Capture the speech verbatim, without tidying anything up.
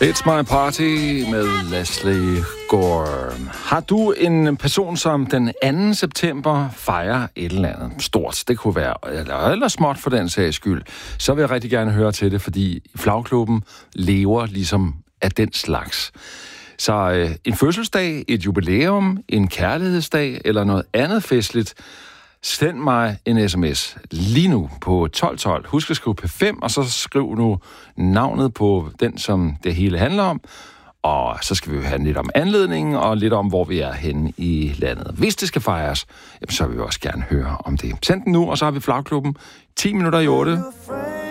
It's My Party med Lesley Gore. Har du en person, som den anden september fejrer et eller andet stort, det kunne være, eller, eller småt for den sags skyld, så vil jeg rigtig gerne høre til det, fordi Flagklubben lever ligesom af den slags. Så øh, en fødselsdag, et jubilæum, en kærlighedsdag eller noget andet festligt, send mig en sms lige nu på tolv tolv. Husk at skrive P fem, og så skriv nu navnet på den, som det hele handler om. Og så skal vi jo have lidt om anledningen, og lidt om, hvor vi er henne i landet. Hvis det skal fejres, så vil vi også gerne høre om det. Send den nu, og så har vi Flagklubben ti minutter i otte.